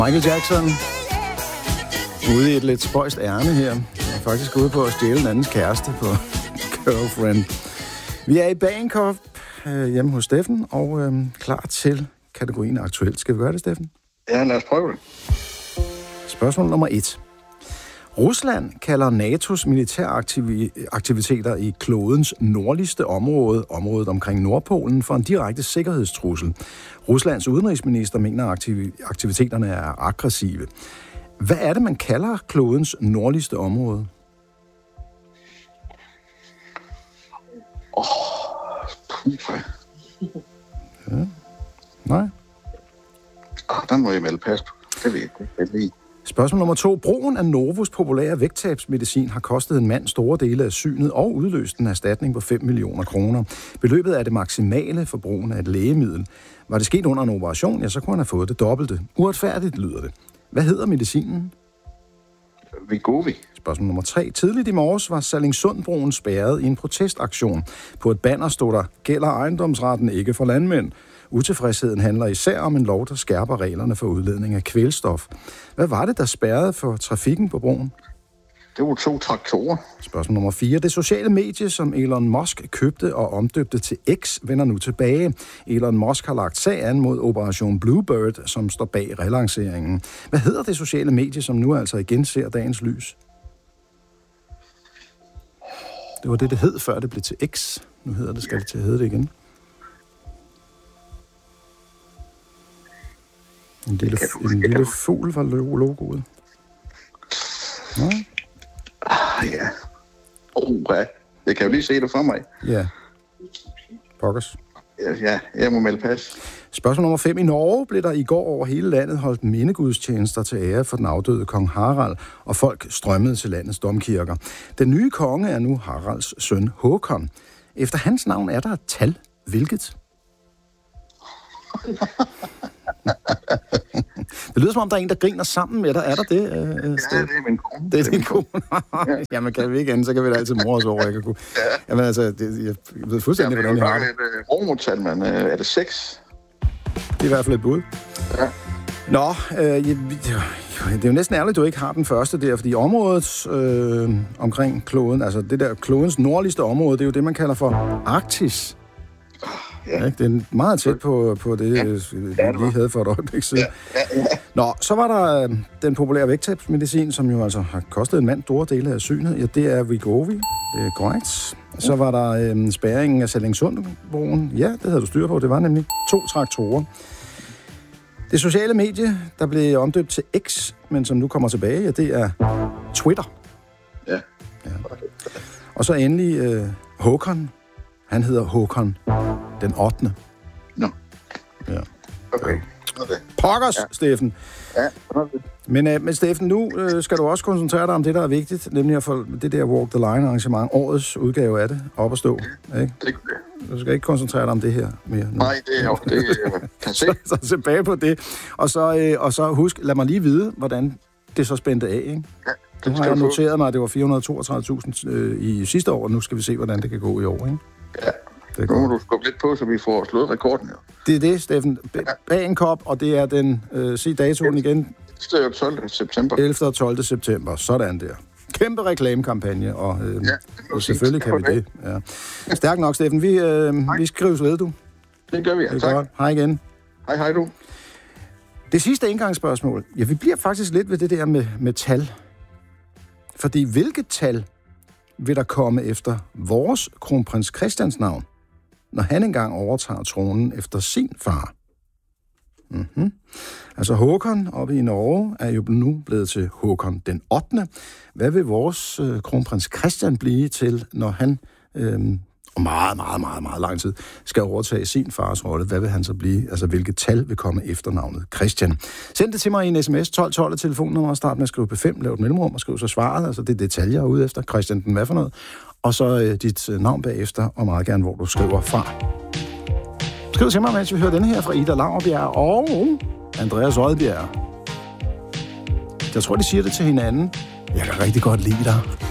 Michael Jackson ude i et lidt spøjst ærne her. Han er faktisk ude på at stjæle en andens kæreste på Girlfriend. Vi er i Bagenkop hjemme hos Steffen og klar til kategorien aktuelt. Skal vi gøre det, Steffen? Ja, lad os prøve det. Spørgsmål nummer 1. Rusland kalder NATO's militæraktiviteter i klodens nordligste område, området omkring Nordpolen, for en direkte sikkerhedstrussel. Ruslands udenrigsminister mener, at aktiviteterne er aggressive. Hvad er det, man kalder klodens nordligste område? Ja. Nej. Den må jeg vel passe på. Det ved jeg ikke. Spørgsmål nummer 2. Brugen af Novos populære vægttabsmedicin har kostet en mand store dele af synet og udløst en erstatning på 5 millioner kroner. Beløbet er det maksimale for brugen af et lægemiddel. Var det sket under en operation, ja, så kunne han have fået det dobbelte. Uretfærdigt lyder det. Hvad hedder medicinen? Wegovy. Spørgsmål nummer 3. Tidligt i morges var Sallingsundbroen spærret i en protestaktion. På et banner stod der, gælder ejendomsretten ikke for landmænd. Utilfredsheden handler især om en lov, der skærper reglerne for udledning af kvælstof. Hvad var det, der spærrede for trafikken på broen? Det var 2 traktorer. Spørgsmål nummer 4. Det sociale medie, som Elon Musk købte og omdøbte til X, vender nu tilbage. Elon Musk har lagt sag an mod Operation Bluebird, som står bag relanceringen. Hvad hedder det sociale medie, som nu altså igen ser dagens lys? Det var det hed, før det blev til X. Nu hedder det, skal det til at hedde det igen. En lille fugl var logoet. Nej. Ja. Ja. Jeg kan jo lige se det for mig. Ja. Pokkers. Ja, jeg må melde pas. Spørgsmål nummer 5. I Norge blev der i går over hele landet holdt mindegudstjenester til ære for den afdøde kong Harald, og folk strømmede til landets domkirker. Den nye konge er nu Haralds søn Håkon. Efter hans navn er der et tal. Hvilket? Det lyder som om, der er en, der griner sammen med dig. Er der det? Ja, det er min kone. Det er din kone. Jamen, kan vi ikke andet, så kan vi da altid more os over. Jeg kan kunne. Jamen, altså, jeg ved fuldstændig, hvordan jeg har det. Det er et romertal, men er det 6? Det er i hvert fald et bud. Ja. Nå, det er jo næsten ærligt, du ikke har den første der, fordi området omkring kloden, altså det der klodens nordligste område, det er jo det, man kalder for Arktis. Ja. Det er meget tæt på det, vi lige havde for et øjeblik siden. Ja. Nå, så var der den populære vægttabsmedicin, som jo altså har kostet en mand store dele af synet. Ja, det er Wegovy. Det er korrekt. Så var der spærringen af Sallingsundbroen. Ja, det havde du styr på. Det var nemlig 2 traktorer. Det sociale medie, der blev omdøbt til X, men som nu kommer tilbage, ja, det er Twitter. Ja. Og så endelig Håkon. Han hedder Håkon den 8. Nå. Ja. Okay. Pokkers, ja. Steffen. Ja, okay. Men Steffen, nu skal du også koncentrere dig om det, der er vigtigt, nemlig at få det der Walk the Line arrangement, årets udgave af det, op at stå. Ikke? Det. Du skal ikke koncentrere dig om det her mere nu. Nej, det kan se. så tilbage på det. Og så husk, lad mig lige vide, hvordan det så spændte af, ikke? Ja. Nu har jeg noteret mig, at det var 432.000 i sidste år, og nu skal vi se, hvordan det kan gå i år, ikke? Ja. Nu må du skubbe lidt på, så vi får slået rekorden, jo. Det er det, Steffen. Bagenkop, og det er den, sig datoen igen. Det er 12. september. 11. og 12. september, sådan der. Kæmpe reklamekampagne, og selvfølgelig kan vi det. Ja. Stærk nok, Steffen. Vi skrives ved, du. Det gør vi, ja. Tak. Godt. Hej igen. Hej du. Det sidste indgangsspørgsmål. Ja, vi bliver faktisk lidt ved det der med tal. Fordi hvilket tal vil der komme efter vores kronprins Christians navn, når han engang overtager tronen efter sin far? Mm-hmm. Altså Håkon oppe i Norge er jo nu blevet til Håkon den 8. Hvad vil vores kronprins Christian blive til, når han om meget lang tid skal overtage sin fars rolle? Hvad vil han så blive? Altså hvilket tal vil komme efter navnet Christian? Send det til mig i en sms 1212 telefonnummer og start med at skrive P5, lav et mellemrum og skriv så svaret. Altså det er detaljer jeg er ude efter. Christian den hvad for noget? Og så dit navn bagefter, og meget gerne, hvor du skriver fra. Skriv til mig, mens vi hører denne her fra Ida Laurbjerg og Andreas Oddbjerg. Jeg tror, de siger det til hinanden. Jeg kan rigtig godt lide dig.